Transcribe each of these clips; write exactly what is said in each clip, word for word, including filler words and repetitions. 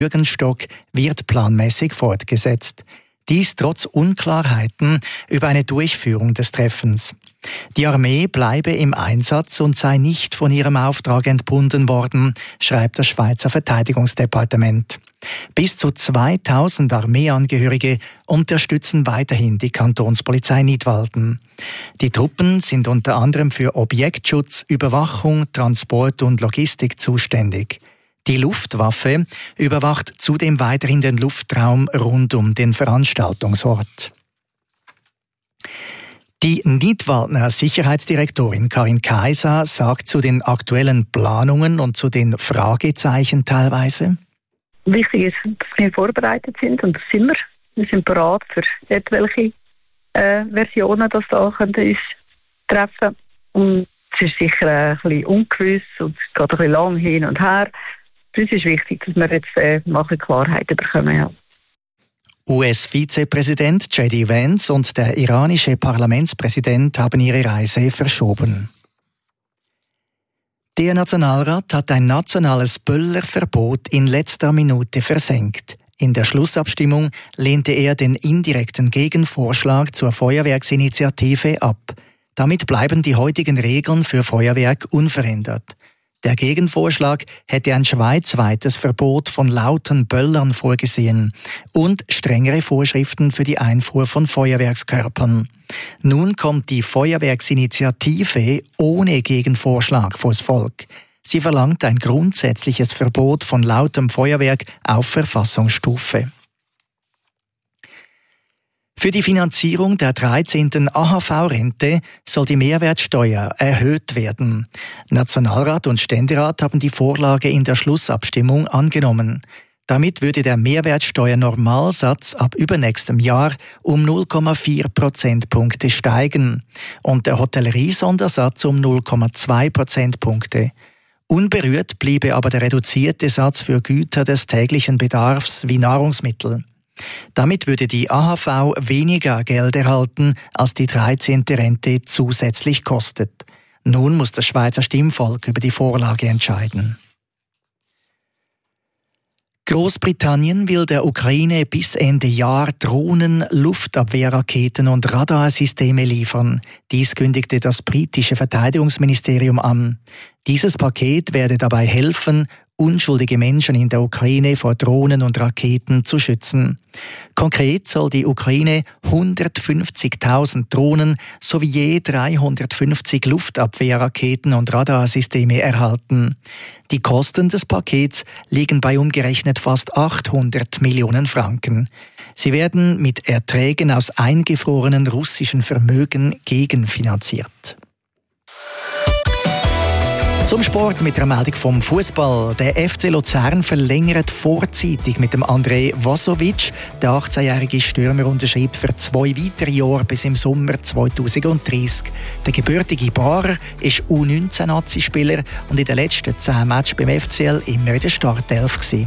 Bürgenstock wird planmäßig fortgesetzt. Dies trotz Unklarheiten über eine Durchführung des Treffens. Die Armee bleibe im Einsatz und sei nicht von ihrem Auftrag entbunden worden, schreibt das Schweizer Verteidigungsdepartement. Bis zu zweitausend Armeeangehörige unterstützen weiterhin die Kantonspolizei Nidwalden. Die Truppen sind unter anderem für Objektschutz, Überwachung, Transport und Logistik zuständig. Die Luftwaffe überwacht zudem weiterhin den Luftraum rund um den Veranstaltungsort. Die Nidwaldner Sicherheitsdirektorin Karin Kaiser sagt zu den aktuellen Planungen und zu den Fragezeichen teilweise: Wichtig ist, dass wir vorbereitet sind, und das sind wir. Wir sind bereit für etwelche äh, Versionen, das da könnte uns treffen. Und es ist sicher ein bisschen ungewiss und es geht ein bisschen lang hin und her. Für uns ist wichtig, dass wir jetzt äh, mal Klarheit bekommen. Ja. U S-Vizepräsident J D Vance und der iranische Parlamentspräsident haben ihre Reise verschoben. Der Nationalrat hat ein nationales Böllerverbot in letzter Minute versenkt. In der Schlussabstimmung lehnte er den indirekten Gegenvorschlag zur Feuerwerksinitiative ab. Damit bleiben die heutigen Regeln für Feuerwerk unverändert. Der Gegenvorschlag hätte ein schweizweites Verbot von lauten Böllern vorgesehen und strengere Vorschriften für die Einfuhr von Feuerwerkskörpern. Nun kommt die Feuerwerksinitiative ohne Gegenvorschlag vors Volk. Sie verlangt ein grundsätzliches Verbot von lautem Feuerwerk auf Verfassungsstufe. Für die Finanzierung der dreizehnten A H V-Rente soll die Mehrwertsteuer erhöht werden. Nationalrat und Ständerat haben die Vorlage in der Schlussabstimmung angenommen. Damit würde der Mehrwertsteuernormalsatz ab übernächstem Jahr um null Komma vier Prozentpunkte steigen und der Hotelleriesondersatz um null Komma zwei Prozentpunkte. Unberührt bliebe aber der reduzierte Satz für Güter des täglichen Bedarfs wie Nahrungsmittel. Damit würde die A H V weniger Geld erhalten, als die dreizehnte Rente zusätzlich kostet. Nun muss das Schweizer Stimmvolk über die Vorlage entscheiden. Großbritannien will der Ukraine bis Ende Jahr Drohnen, Luftabwehrraketen und Radarsysteme liefern. Dies kündigte das britische Verteidigungsministerium an. Dieses Paket werde dabei helfen, unschuldige Menschen in der Ukraine vor Drohnen und Raketen zu schützen. Konkret soll die Ukraine hundertfünfzigtausend Drohnen sowie je dreihundertfünfzig Luftabwehrraketen und Radarsysteme erhalten. Die Kosten des Pakets liegen bei umgerechnet fast achthundert Millionen Franken. Sie werden mit Erträgen aus eingefrorenen russischen Vermögen gegenfinanziert. Zum Sport mit der Meldung vom Fußball. Der F C Luzern verlängert vorzeitig mit dem André Vasovic. Der achtzehnjährige Stürmer unterschreibt für zwei weitere Jahre bis im Sommer zweitausenddreißig. Der gebürtige Barer ist U neunzehn-Nazi-Spieler und in den letzten zehn Matches beim F C L immer in der Startelf gewesen.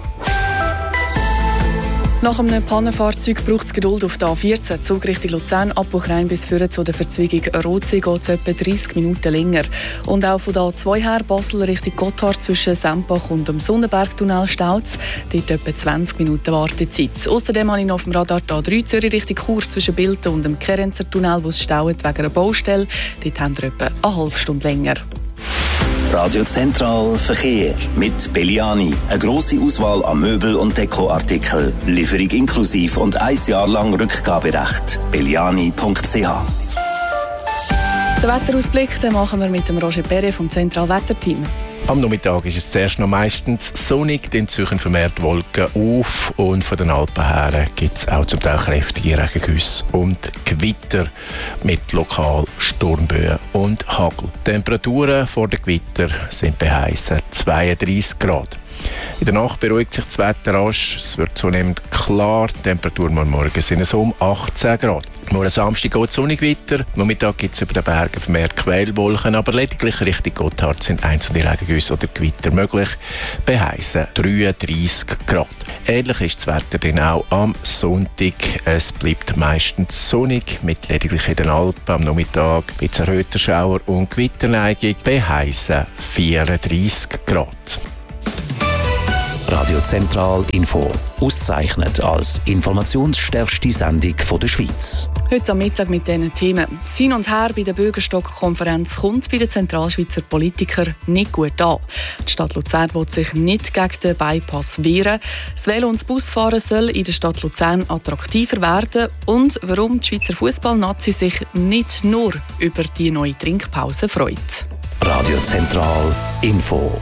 Nach einem Pannenfahrzeug braucht es Geduld auf der A vierzehn. Zug Richtung Luzern, Abbruchrein bis vorne zu der Verzweigung Rotsee geht es etwa dreißig Minuten länger. Und auch von der A zwei her Basel Richtung Gotthard zwischen Sempach und dem Sonnenbergtunnel staut es. Dort etwa zwanzig Minuten Wartezeit. Außerdem habe ich noch auf dem Radar die A drei Zürich Richtung Chur zwischen Bilten und dem Kerenzer Tunnel, wo es staut wegen einer Baustelle. Dort haben wir etwa eine halbe Stunde länger. Radio Zentral Verkehr mit Belliani. Eine grosse Auswahl an Möbel- und Dekoartikeln. Lieferung inklusiv und ein Jahr lang Rückgaberecht. belliani punkt c h. Den Wetterausblick den machen wir mit dem Roger Perret vom Zentralwetterteam. Am Nachmittag ist es zuerst noch meistens sonnig, dann ziehen vermehrt Wolken auf und von den Alpen her gibt es auch zum Teil kräftige Regengüsse und Gewitter mit lokal Sturmböen und Hagel. Die Temperaturen vor den Gewitter sind bei heissen zweiunddreißig Grad. In der Nacht beruhigt sich das Wetter rasch, es wird zunehmend klar, die Temperaturen am Morgen sind es um achtzehn Grad. Morgen Samstag geht es sonnig weiter, Nachmittag gibt es über den Bergen vermehrt Quellwolken, aber lediglich Richtung Gotthard sind einzelne Regengüsse oder Gewitter möglich, bei heissen dreiunddreißig Grad. Ähnlich ist das Wetter dann auch am Sonntag, es bleibt meistens sonnig, mit lediglich in den Alpen am Nachmittag ein bisschen erhöhter Schauer und Gewitterneigung, bei heissen vierunddreißig Grad. Radio Zentral Info. Ausgezeichnet als informationsstärkste Sendung der Schweiz. Heute am Mittag mit diesen Themen. Das Hin und Her bei der Bürgerstock-Konferenz kommt bei den Zentralschweizer Politikern nicht gut an. Die Stadt Luzern will sich nicht gegen den Bypass wehren. Das Velo- und das Busfahren soll in der Stadt Luzern attraktiver werden. Und warum die Schweizer Fußball-Nazi sich nicht nur über die neue Trinkpause freut. Radio Zentral Info.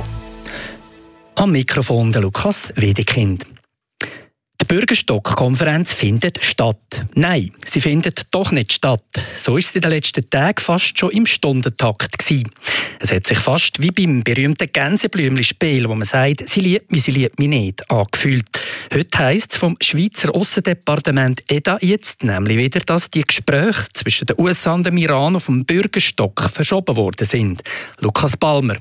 Am Mikrofon der Lukas Wedekind. Die Bürgerstock-Konferenz findet statt. Nein, sie findet doch nicht statt. So ist es in den letzten Tagen fast schon im Stundentakt gewesen. Es hat sich fast wie beim berühmten Gänseblümli-Spiel, wo man sagt, sie liebt mich, sie liebt mich nicht, angefühlt. Heute heisst es vom Schweizer Aussendepartement E D A jetzt nämlich wieder, dass die Gespräche zwischen den U S A und dem Iran auf dem Bürgerstock verschoben worden sind. Lukas Balmer.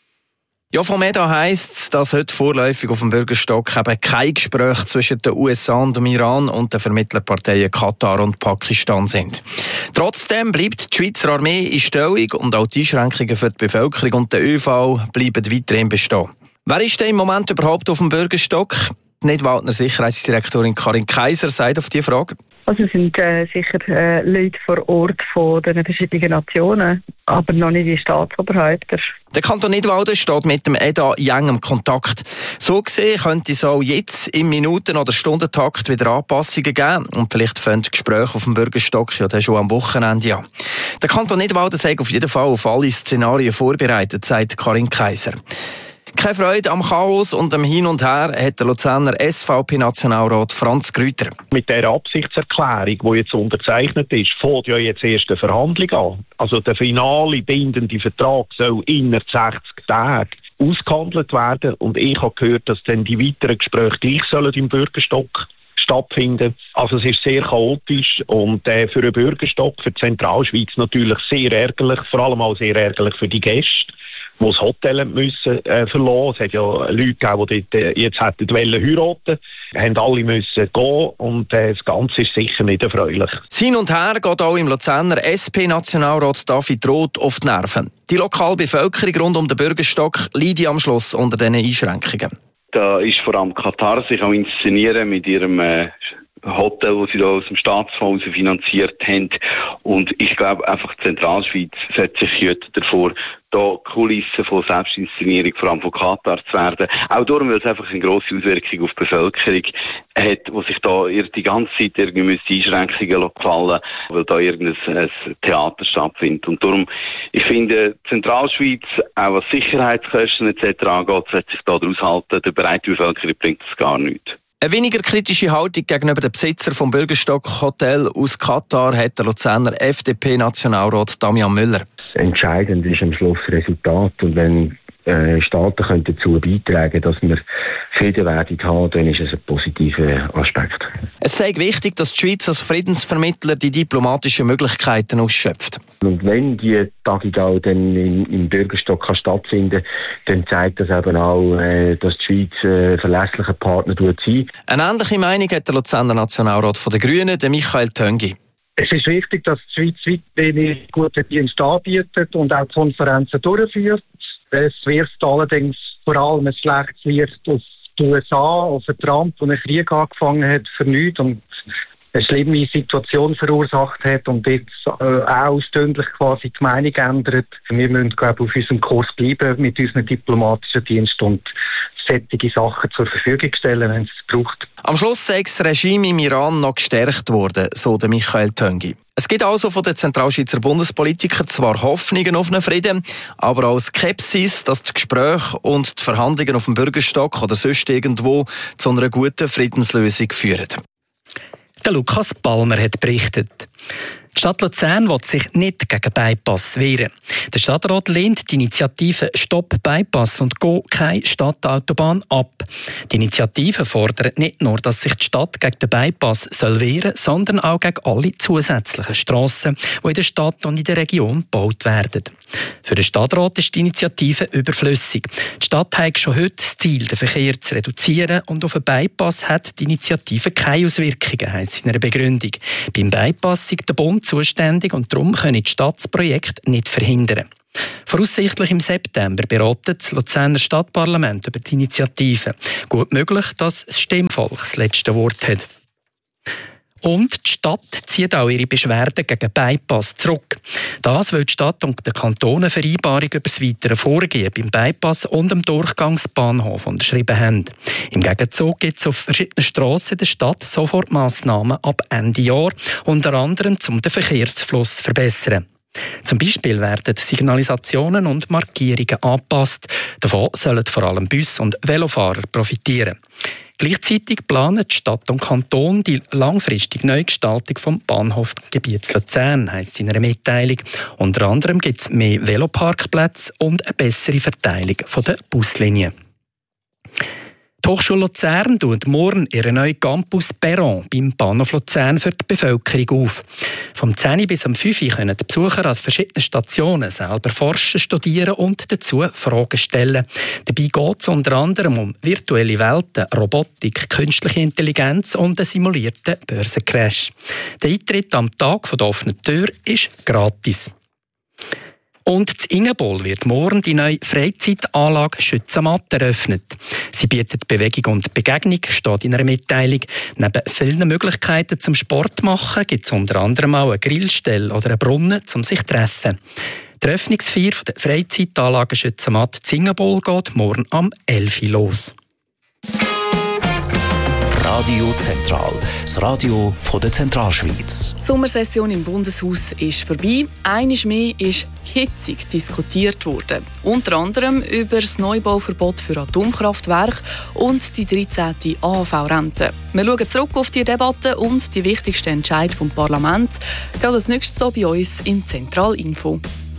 Ja, vom E D A heisst es, dass heute vorläufig auf dem Bürgerstock eben kein Gespräch zwischen den U S A und dem Iran und den Vermittlerparteien Katar und Pakistan sind. Trotzdem bleibt die Schweizer Armee in Stellung und auch die Einschränkungen für die Bevölkerung und den ÖV bleiben weiterhin bestehen. Wer ist denn im Moment überhaupt auf dem Bürgerstock? Die Nidwaldner Sicherheitsdirektorin Karin Kaiser sagt auf diese Frage. Also es sind äh, sicher äh, Leute vor Ort von den verschiedenen Nationen, aber noch nicht die Staatsoberhäupter. Der Kanton Nidwalden steht mit dem E D A in engem Kontakt. So gesehen könnte es auch jetzt im Minuten- oder Stundentakt wieder Anpassungen geben und vielleicht fangen die Gespräche auf dem Bürgerstock ja dann schon am Wochenende an. Der Kanton Nidwalden sagt auf jeden Fall auf alle Szenarien vorbereitet, sagt Karin Kaiser. Keine Freude am Chaos und am Hin und Her hat der Luzerner S V P-Nationalrat Franz Grüter. Mit der Absichtserklärung, die jetzt unterzeichnet ist, fängt ja jetzt erst eine Verhandlung an. Also der finale bindende Vertrag soll innerhalb sechzig Tagen ausgehandelt werden. Und ich habe gehört, dass dann die weiteren Gespräche gleich sollen im Bürgerstock stattfinden. Also es ist sehr chaotisch und äh, für den Bürgerstock, für die Zentralschweiz natürlich sehr ärgerlich, vor allem auch sehr ärgerlich für die Gäste, die das Hotel müssen, äh, verlassen. Es hat ja Leute gegeben, die dort, äh, jetzt hätten wollen heiraten, haben alle müssen gehen und äh, das Ganze ist sicher nicht erfreulich. Das Hin und Her geht auch im Luzerner S P-Nationalrat David Roth auf die Nerven. Die lokale Bevölkerung rund um den Bürgerstock leidet am Schluss unter diesen Einschränkungen. Da ist vor allem Katar sich am Inszenieren mit ihrem äh, Hotel, das sie da aus dem Staatsfonds finanziert haben. Und ich glaube einfach, die Zentralschweiz setzt sich heute davor, da Kulissen von Selbstinszenierung, vor allem von Katar zu werden. Auch darum, weil es einfach eine grosse Auswirkung auf die Bevölkerung hat, wo sich da die ganze Zeit irgendwie Einschränkungen gefallen, weil da irgendein Theater stattfindet. Und darum, ich finde, die Zentralschweiz, auch was Sicherheitskosten et cetera angeht, sollte sich da daraus halten. Der breite Bevölkerung bringt das gar nichts. Eine weniger kritische Haltung gegenüber dem Besitzer vom Bürgerstock Hotel aus Katar hat der Luzerner F D P-Nationalrat Damian Müller. Entscheidend ist am Schluss das Resultat. Und wenn äh, Staaten können dazu beitragen, dass wir Frieden werden haben, dann ist es ein positiver Aspekt. Es sei wichtig, dass die Schweiz als Friedensvermittler die diplomatischen Möglichkeiten ausschöpft. Und wenn die Tagung auch dann im, im Bürgerstock kann stattfinden kann, dann zeigt das eben auch, äh, dass die Schweiz ein äh, verlässlicher Partner sein. Eine ähnliche Meinung hat der Luzerner Nationalrat von den Grünen, der Michael Töngi. Es ist wichtig, dass die Schweiz weiterhin gute Dienste anbietet und auch Konferenzen durchführt. Es wirft allerdings vor allem ein schlechtes Licht auf die U S A, auf Trump, der einen Krieg angefangen hat, für nichts und eine schlimme Situation verursacht hat und jetzt äh, auch stündlich quasi die Meinung ändert. Wir müssen, glaube ich, auf unserem Kurs bleiben mit unseren diplomatischen Diensten und solche Sachen zur Verfügung stellen, wenn es es braucht. Am Schluss sei das Regime im Iran noch gestärkt worden, so der Michael Töngi. Es gibt also von den Zentralschweizer Bundespolitikern zwar Hoffnungen auf einen Frieden, aber auch Skepsis, dass die Gespräche und die Verhandlungen auf dem Bürgerstock oder sonst irgendwo zu einer guten Friedenslösung führen. Der Lukas Balmer hat berichtet. Die Stadt Luzern will sich nicht gegen Bypass wehren. Der Stadtrat lehnt die Initiative «Stopp Bypass und Go keine Stadtautobahn» ab. Die Initiative fordert nicht nur, dass sich die Stadt gegen den Bypass soll wehren, sondern auch gegen alle zusätzlichen Strassen, die in der Stadt und in der Region gebaut werden. Für den Stadtrat ist die Initiative überflüssig. Die Stadt hat schon heute das Ziel, den Verkehr zu reduzieren, und auf einen Bypass hat die Initiative keine Auswirkungen, heisst es in einer Begründung. Beim Bypass ist der Bund zuständig und darum können die Stadt das Projekt nicht verhindern. Voraussichtlich im September beratet das Luzerner Stadtparlament über die Initiative. Gut möglich, dass das Stimmvolk das letzte Wort hat. Und die Stadt zieht auch ihre Beschwerden gegen Bypass zurück. Das, weil die Stadt und der Kanton eine Vereinbarung über das weitere Vorgehen beim Bypass und am Durchgangsbahnhof unterschrieben haben. Im Gegenzug gibt es auf verschiedenen Strassen in der Stadt sofort Massnahmen ab Ende Jahr, unter anderem um den Verkehrsfluss zu verbessern. Zum Beispiel werden Signalisationen und Markierungen angepasst. Davon sollen vor allem Bus- und Velofahrer profitieren. Gleichzeitig planen die Stadt und Kanton die langfristige Neugestaltung des Bahnhofgebiets Luzern, heisst es in einer Mitteilung. Unter anderem gibt es mehr Veloparkplätze und eine bessere Verteilung der Buslinien. Die Hochschule Luzern tut morgen ihren neuen Campus Perron beim Bahnhof Luzern für die Bevölkerung auf. Vom zehn bis um fünf können die Besucher an verschiedenen Stationen selber forschen, studieren und dazu Fragen stellen. Dabei geht es unter anderem um virtuelle Welten, Robotik, künstliche Intelligenz und einen simulierten Börsencrash. Der Eintritt am Tag der offenen Tür ist gratis. Und in Ingenbol wird morgen die neue Freizeitanlage Schützenmatt eröffnet. Sie bietet Bewegung und Begegnung, steht in einer Mitteilung. Neben vielen Möglichkeiten zum Sport machen gibt es unter anderem auch eine Grillstelle oder einen Brunnen, um sich zu treffen. Die Eröffnungsfeier der Freizeitanlage Schützenmatt in Ingenbol geht morgen am elf Uhr los. Radio Zentral, das Radio von der Zentralschweiz. Die Sommersession im Bundeshaus ist vorbei. Einmal mehr ist hitzig diskutiert worden. Unter anderem über das Neubauverbot für Atomkraftwerke und die dreizehnte A H V-Rente. Wir schauen zurück auf die Debatte und die wichtigsten Entscheidungen vom Parlament. Gerade als nächstes so bei uns in Zentralinfo.